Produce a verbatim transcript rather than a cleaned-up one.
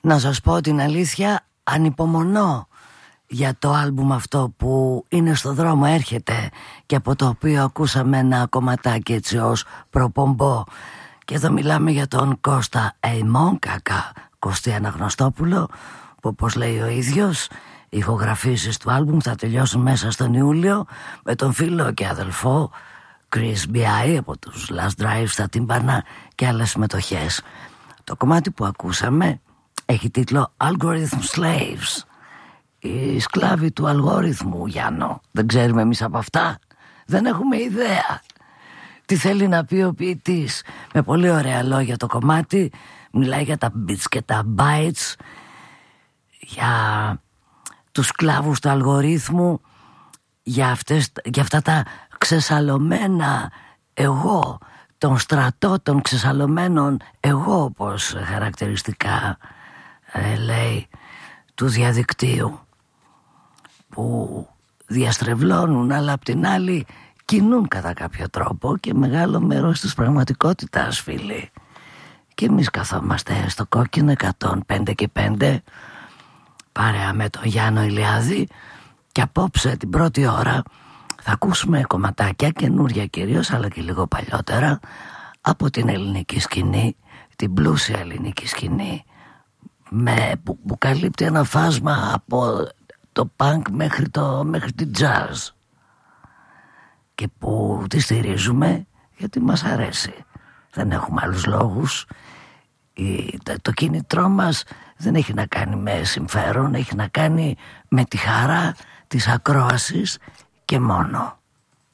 Να σας πω την αλήθεια, ανυπομονώ για το άλμπουμ αυτό που είναι στο δρόμο, έρχεται, και από το οποίο ακούσαμε ένα κομματάκι έτσι ως προπομπό. Και εδώ μιλάμε για τον Κώστα Εϊμόν, κακά Κωστή Αναγνωστόπουλο, που όπως λέει ο ίδιος, οι ηχογραφήσεις του άλμπουμ θα τελειώσουν μέσα στον Ιούλιο, με τον φίλο και αδελφό Chris μπι άι από τους Last Drive στα τύμπανα και άλλες συμμετοχές. Το κομμάτι που ακούσαμε έχει τίτλο Algorithm Slaves. Οι σκλάβοι του αλγόριθμου, Γιάννο. Δεν ξέρουμε εμείς από αυτά. Δεν έχουμε ιδέα τι θέλει να πει ο ποιητής. Με πολύ ωραία λόγια το κομμάτι. Μιλάει για τα bits και τα bytes, για τους σκλάβους του αλγορίθμου, για, αυτές, για αυτά τα ξεσαλωμένα εγώ, τον στρατό των ξεσαλωμένων εγώ, όπως χαρακτηριστικά ε, λέει, του διαδικτύου, που διαστρεβλώνουν αλλά απ' την άλλη κινούν κατά κάποιο τρόπο και μεγάλο μέρος της πραγματικότητας, φίλοι. Και εμείς καθόμαστε στο κόκκινο εκατόν πέντε και πέντε παρέα με τον Γιάννο Ηλιάδη, και απόψε την πρώτη ώρα θα ακούσουμε κομματάκια καινούρια κυρίως, αλλά και λίγο παλιότερα, από την ελληνική σκηνή, την πλούσια ελληνική σκηνή, με, που, που καλύπτει ένα φάσμα από το punk μέχρι, το, μέχρι την jazz, και που τη στηρίζουμε γιατί μας αρέσει. Δεν έχουμε άλλους λόγους. Η, το, το κίνητρό μας δεν έχει να κάνει με συμφέρον, έχει να κάνει με τη χαρά της ακρόασης και μόνο.